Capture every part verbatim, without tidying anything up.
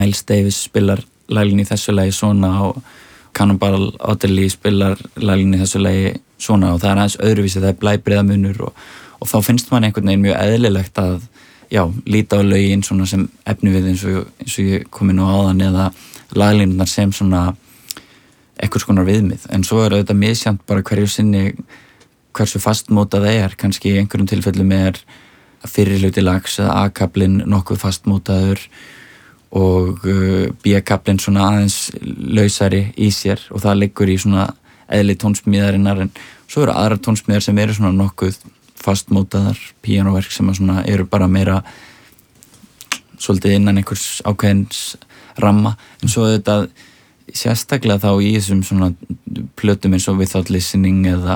Miles Davis spilar laglinni í þessu lagi svona og Cannonball Adderley spilar laglinni í þessu lagi svona og það er aðeins öðruvísi, það er blæbrigðamunur og, og þá finnst man einhvern veginn mjög eðlilegt að já, líta á lögin svona sem efnivið eins og, eins og ég komi nú áðan eða laglínurnar sem svona einhvers konar viðmið, en svo er auðvitað misjant bara hverju sinni hversu fastmótað það er, kannski í einhverjum tilfellum er fyrri hluti lags eða A-kablinn nokkuð fastmótaður og uh, B-kablinn svona aðeins lausari í sér og það liggur í svona eðli tónsmíðarinnar, en svo eru aðrar tónsmíðar sem eru svona nokkuð fastmótaðar píanóverk sem svona eru bara meira svolítið innan einhvers ákveðins ramma, en svo auðvitað sérstaklega þá í þessum svona plötum eins og Without Listening eða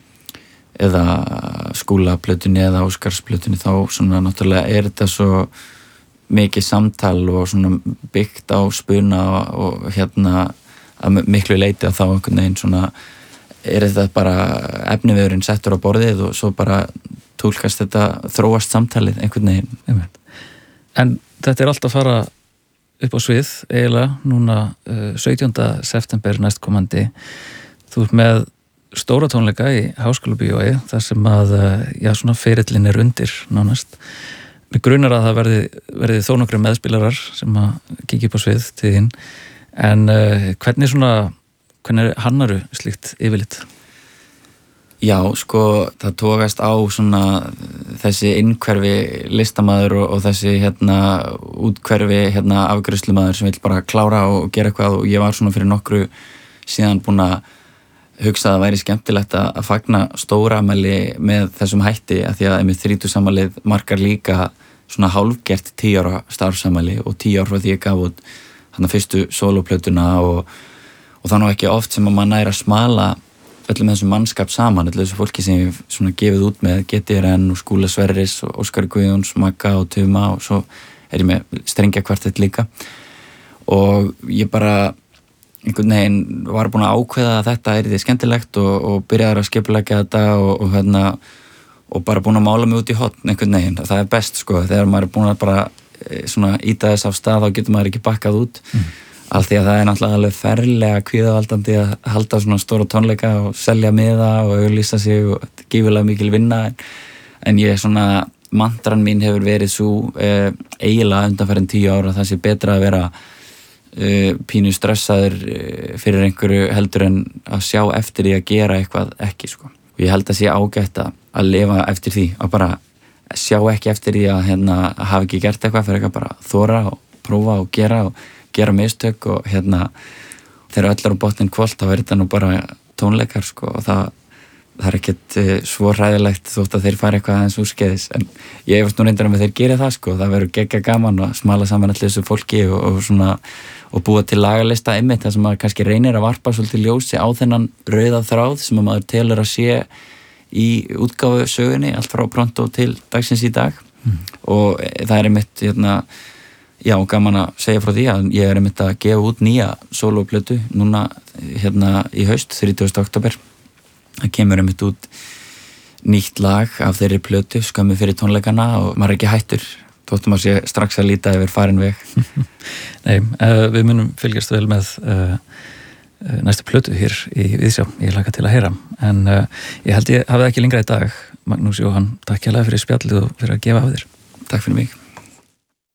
eða skúlaplötunni eða Óskarsplötunni, þá svona náttúrulega er þetta svo mikið samtal og svona byggt á spuna og, og hérna að miklu leyti að þá einhvern veginn svona er þetta bara efniviðurinn settur á borðið og svo bara túlkast þetta, þróast samtalið einhvern veginn. En þetta er alltaf að fara upp á svið eiginlega núna uh, sautjánda september næstkomandi. Þú ert með stóra tónleika í Háskólabíói þar sem að uh, já, svona ferillinn er undir nánast. Mig grunar að það verði, verði þó nokkrir meðspilarar sem að kíkja upp á svið til þín, en uh, hvernig svona hvernig hannaru slíkt yfirlit? Já, sko, það tókast á svona þessi innhverfi listamaður og, og þessi hérna útkverfi hérna afgreiðslumaður sem vill bara klára og gera eitthvað, og ég var svona fyrir nokkru síðan búin að hugsa að það væri skemmtilegt að fagna stóramæli með þessum hætti, að því að einmitt þrítugsafmælið markar líka svona hálfgert tíu ára starfsamæli og tíu ár frá því ég gaf út þarna fyrstu sólóplötuna og, og það er nú ekki oft sem að maður nær að smala öllum þessum mannskap saman, öllum þessu fólki sem ég svona gefið út með G T R N og Skúla Sverris og Óskar Guðjóns, Magga og Tuma, og svo er ég með strengjakvartett líka, og ég bara einhvern veginn var búin að ákveða að þetta er því skemmtilegt og, og byrjaði að skipuleggja þetta og, og hérna og bara búin að mála mig út í hotn einhvern veginn. Það er best sko, þegar maður er búin að bara svona íta þess af stað, þá getur maður ekki bakkað út. Mm. Allt því að það er náttúrulega alveg ferlega kvíðavaldandi að halda svona stóra tónleika og selja miða og auglýsa sig og gífurlega mikil vinna, en, en ég svona, mantran mín hefur verið svo eh, eiginlega undanfærin tíu ára, það sé betra að vera eh, pínu stressaður eh, fyrir einhverju heldur en að sjá eftir því að gera eitthvað ekki sko. Og ég held að sé ágætt að, að lifa eftir því, að bara sjá ekki eftir því að hérna hafa ekki gert eitthvað, fyrir eitthvað bara þóra og prófa og gera og gera mistök, og hérna þegar öllar á botnin kvöld, þá er þetta nú bara tónleikar sko, og það, það er ekkert uh, svo hræðilegt þótt að þeir fara eitthvað aðeins úrskeiðis, en ég efast nú reyndar um að þeir gera það sko, það verður gegga gaman að smala saman allir þessu fólki og, og svona og búa til lagalista einmitt, þar sem maður kannski reynir að varpa svolítið ljósi á þennan rauða þráð sem maður telur að sé í útgáfu sögunni, allt frá Pronto til dagsins í dag. Mm. Og það er einmitt hérna já, gaman að segja frá því að ég er einmitt að gefa út nýja sólóplötu núna hérna í haust, þrítugasta október. Það kemur einmitt út nýtt lag af þeirri plötu, skömmu fyrir tónleikana, og maður er ekki hættur, þóttum að sé strax að líta yfir farin veg. Nei, uh, við munum fylgjast vel með uh, næstu plötu hér í Viðsjá, ég laka til að heyra. En uh, ég held ég hafði ekki lengra í dag. Magnús Jóhann, takk hérlega fyrir spjallið og fyrir að gefa af þér. Takk fyrir mig.